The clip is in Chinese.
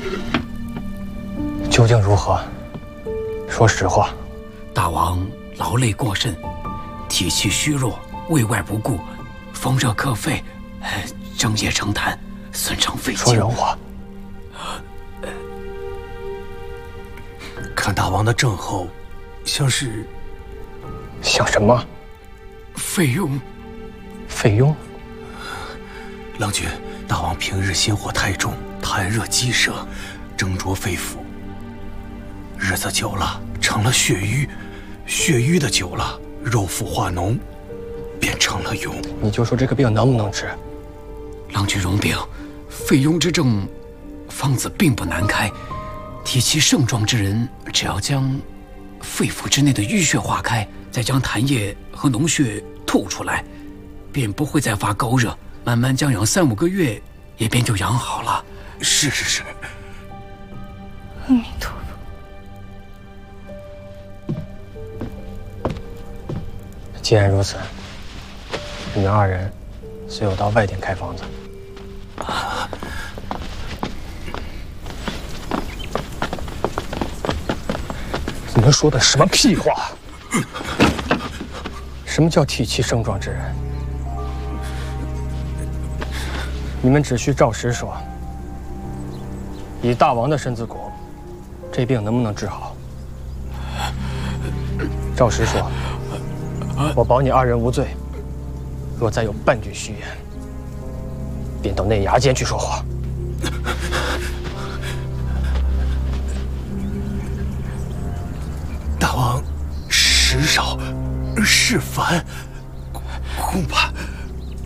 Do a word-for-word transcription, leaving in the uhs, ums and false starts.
究竟如何？说实话。 大王劳累过甚，体气虚弱，卫外不顾，风热克肺，正夜成痰，损伤肺经。 说人话。 看大王的症候，像是…… 像什么？ 肺痈。 肺痈。 郎君，大王平日心火太重，痰热积摄，蒸灼肺腑。日子久了，成了血瘀，血瘀的久了，肉腐化脓，便成了痈。 你就说这个病能不能治？ 郎君容禀，肺痈之症，方子并不难开。体气盛壮之人，只要将肺腑之内的淤血化开，再将痰液和脓血吐出来，便不会再发高热。慢慢将养三五个月，也便就养好了。 是是是。 阿弥陀佛。 既然如此，你们二人随我到外店开房子。 啊！ 你们说的什么屁话？什么叫体气盛壮之人？你们只需照实说。以大王的身子骨，这病能不能治好？照实说，我保你二人无罪。若再有半句虚言，便到内衙间去说话。 大王，时少事烦，恐怕